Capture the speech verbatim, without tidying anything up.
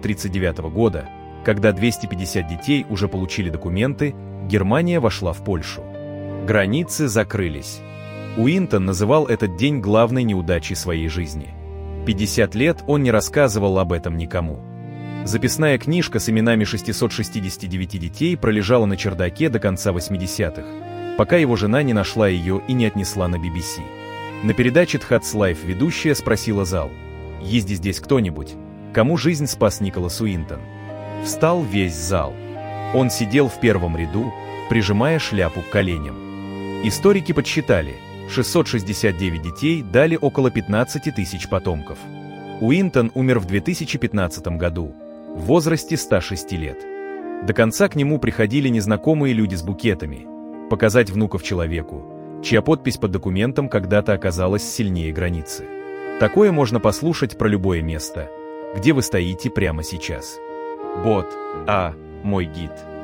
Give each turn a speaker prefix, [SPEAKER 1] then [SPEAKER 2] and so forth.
[SPEAKER 1] тридцать девятого года, когда двести пятьдесят детей уже получили документы, Германия вошла в Польшу. Границы закрылись. Уинтон называл этот день главной неудачей своей жизни. пятьдесят лет он не рассказывал об этом никому. Записная книжка с именами шестисот шестидесяти девяти детей пролежала на чердаке до конца восьмидесятых, пока его жена не нашла ее и не отнесла на би би си. На передаче «Тхатс Лайф» ведущая спросила зал: «Есть здесь кто-нибудь, кому жизнь спас Николас Уинтон?» Встал весь зал. Он сидел в первом ряду, прижимая шляпу к коленям. Историки подсчитали, шестьсот шестьдесят девять детей дали около пятнадцати тысяч потомков. Уинтон умер в две тысячи пятнадцатом году, в возрасте ста шести лет. До конца к нему приходили незнакомые люди с букетами, показать внуков человеку, чья подпись под документом когда-то оказалась сильнее границы. Такое можно послушать про любое место, где вы стоите прямо сейчас. Бот, а, мой гид.